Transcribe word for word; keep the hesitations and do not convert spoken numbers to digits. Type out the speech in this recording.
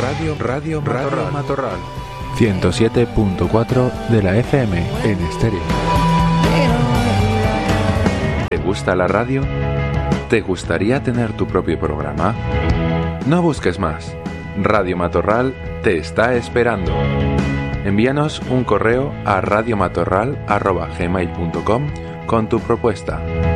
Radio, Radio, Radio Matorral. ciento siete punto cuatro de la F M en estéreo. ¿Te gusta la radio? ¿Te gustaría tener tu propio programa? No busques más. Radio Matorral te está esperando. Envíanos un correo a radiomatorral arroba gmail punto com con tu propuesta.